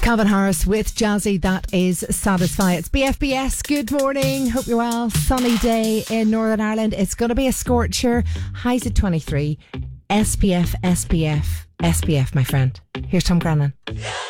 Calvin Harris with Jazzy, that is Satisfy. It's BFBS, good morning, hope you're well. Sunny day in Northern Ireland. It's going to be a scorcher, highs at 23. SPF, my friend. Here's Tom Grennan.